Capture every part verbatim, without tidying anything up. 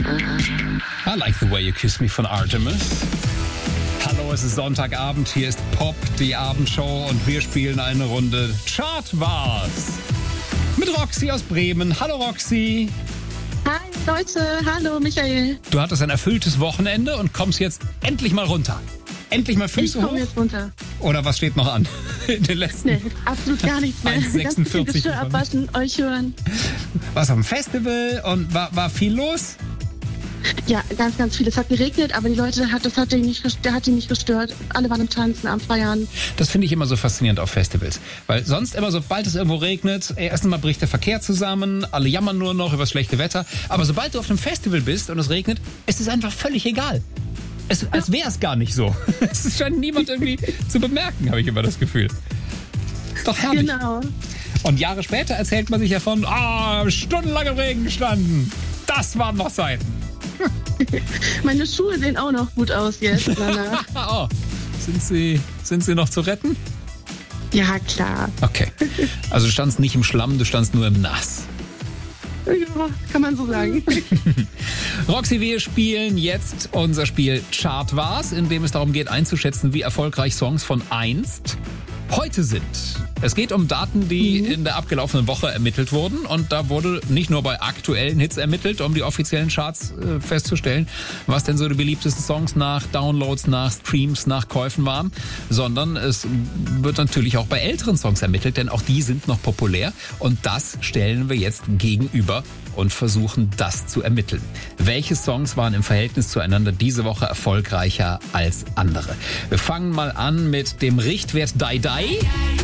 I like the way you kiss me von Artemis. Hallo, es ist Sonntagabend, hier ist Pop, die Abendshow und wir spielen eine Runde Chartwars mit Roxy aus Bremen. Hallo Roxy. Hi Leute, hallo Michael. Du hattest ein erfülltes Wochenende und kommst jetzt endlich mal runter. Endlich mal Füße ich hoch. Ich komme jetzt runter. Oder was steht noch an? In den letzten... Nee, absolut gar nichts mehr. eins Komma sechsundvierzig. Geschirr abwaschen, euch hören. Warst auf dem Festival und war, war viel los? Ja, ganz, ganz viel. Es hat geregnet, aber die Leute, hat, das hat die nicht, der hat die nicht gestört. Alle waren am Tanzen, am Feiern. Das finde ich immer so faszinierend auf Festivals. Weil sonst immer, sobald es irgendwo regnet, erst einmal bricht der Verkehr zusammen, alle jammern nur noch über das schlechte Wetter. Aber sobald du auf einem Festival bist und es regnet, ist es einfach völlig egal. Es, als wäre es gar nicht so. Es scheint niemand irgendwie zu bemerken, habe ich immer das Gefühl. Ist doch herrlich. Genau. Und Jahre später erzählt man sich ja von, ah, stundenlang im Regen gestanden. Das waren noch Zeiten. Meine Schuhe sehen auch noch gut aus jetzt. Oh, sind sie, sind sie noch zu retten? Ja, klar. Okay. Also du standst nicht im Schlamm, du standst nur im Nass. Ja, kann man so sagen. Roxy, wir spielen jetzt unser Spiel Chartwars, in dem es darum geht, einzuschätzen, wie erfolgreich Songs von einst heute sind. Es geht um Daten, die mhm. in der abgelaufenen Woche ermittelt wurden. Und da wurde nicht nur bei aktuellen Hits ermittelt, um die offiziellen Charts äh, festzustellen, was denn so die beliebtesten Songs nach Downloads, nach Streams, nach Käufen waren, sondern es wird natürlich auch bei älteren Songs ermittelt, denn auch die sind noch populär. Und das stellen wir jetzt gegenüber und versuchen, das zu ermitteln. Welche Songs waren im Verhältnis zueinander diese Woche erfolgreicher als andere? Wir fangen mal an mit dem Richtwert Die Die.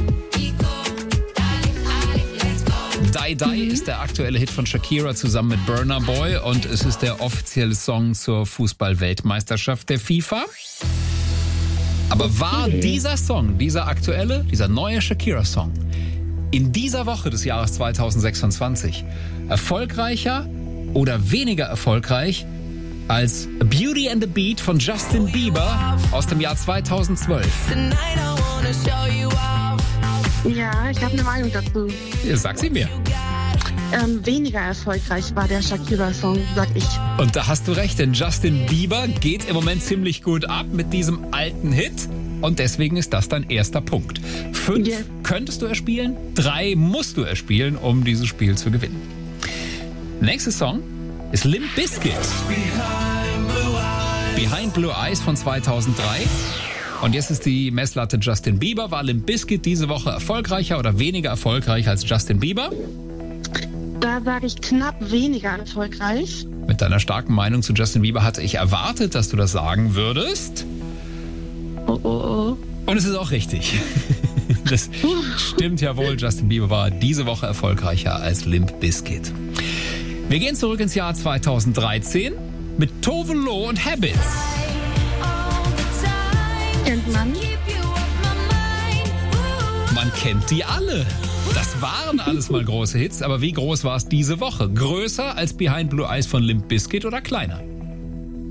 Die Die mhm. ist der aktuelle Hit von Shakira zusammen mit Burna Boy und es ist der offizielle Song zur Fußball-Weltmeisterschaft der FIFA. Aber war dieser Song, dieser aktuelle, dieser neue Shakira-Song in dieser Woche des Jahres zweitausendsechsundzwanzig erfolgreicher oder weniger erfolgreich als Beauty and the Beat von Justin Bieber aus dem Jahr zweitausendzwölf? Ja, ich habe eine Meinung dazu. Sag sie mir. Ähm, weniger erfolgreich war der Shakira-Song, sag ich. Und da hast du recht, denn Justin Bieber geht im Moment ziemlich gut ab mit diesem alten Hit. Und deswegen ist das dein erster Punkt. Fünf yeah. könntest du erspielen, drei musst du erspielen, um dieses Spiel zu gewinnen. Nächster Song ist Limp Bizkit. Behind Blue Eyes von zweitausenddrei. Und jetzt ist die Messlatte Justin Bieber. War Limp Bizkit diese Woche erfolgreicher oder weniger erfolgreich als Justin Bieber? Da sage ich knapp weniger erfolgreich. Mit deiner starken Meinung zu Justin Bieber hatte ich erwartet, dass du das sagen würdest. Oh, oh, oh. Und es ist auch richtig. Das stimmt ja wohl. Justin Bieber war diese Woche erfolgreicher als Limp Bizkit. Wir gehen zurück ins Jahr zweitausenddreizehn mit Tove Lo und Habits. Kennt man? Man kennt die alle. Das waren alles mal große Hits, aber wie groß war es diese Woche? Größer als Behind Blue Eyes von Limp Bizkit oder kleiner?